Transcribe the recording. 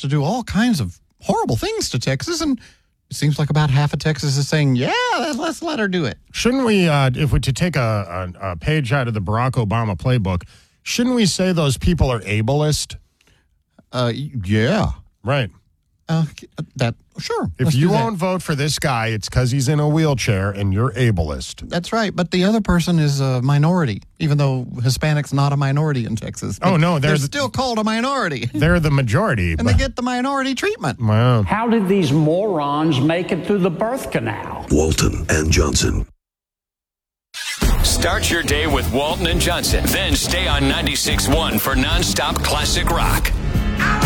to do all kinds of horrible things to Texas, and it seems like about half of Texas is saying, yeah, let's let her do it. Shouldn't we, if we to take a page out of the Barack Obama playbook, shouldn't we say those people are ableist? Yeah. Right. Sure. If you won't vote for this guy, it's because he's in a wheelchair and you're ableist. That's right. But the other person is a minority, even though Hispanic's not a minority in Texas. Oh, no. They're still called a minority. They're the majority. And they get the minority treatment. Wow. How did these morons make it through the birth canal? Walton and Johnson. Start your day with Walton and Johnson. Then stay on 96.1 for nonstop classic rock.